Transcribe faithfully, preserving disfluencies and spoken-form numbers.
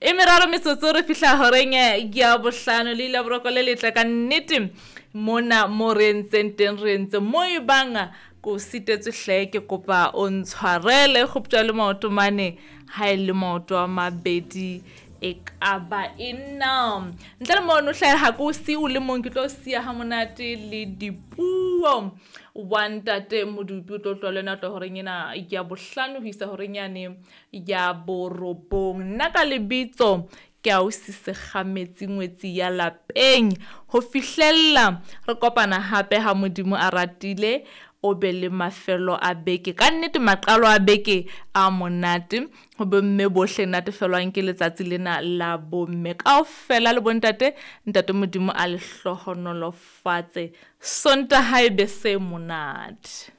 e meraro metsotso re fihla horeng ya bohlano le la boroko le letle ka nnete mona mo re ntseng teng re ntse mo e banga ko sitetse hle ke kopa o ntshwarele khoptsa le maoto mane ha ile maoto a mabedi e ka ba ena ntle mo no hle ha ko si o le mong ke tlo sia ha monate le dipuo one tate modupi tlo tlo lena tlo horeng ena ya bohlano ho isa horeng yane ya borobong nna ka lebitso ke a o sise khametsi ngwetsi ya lapeng ho fihlella re kopana hape ha modimo a ratile o be le mafelo a beke ka nnete maqalo a beke a monate ho be mme bohle natefelwang ke letsatsi lena la bomme kaofela le bontate ntate modimo a le hlohonolofatse sonta ha ebe se monate.